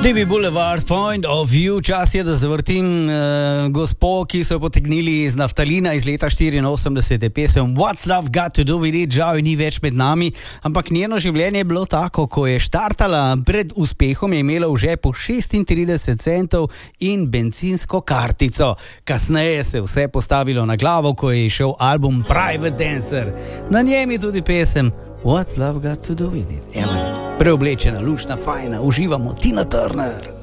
Divi Boulevard, Point of View, čas je, da zavrtim gospo, ki so jo potegnili iz Naftalina iz leta 84, pesem What's Love Got to Do With It, žal ni več med nami, ampak njeno življenje je bilo tako, ko je štartala pred uspehom, je imela v žepu 36 centov in bencinsko kartico. Kasneje se vse postavilo na glavo, ko je išel album Private Dancer. Na njem je tudi pesem What's Love Got to Do With It. Evo je, preoblečena, lušna, fajna, uživamo, Tina Turner.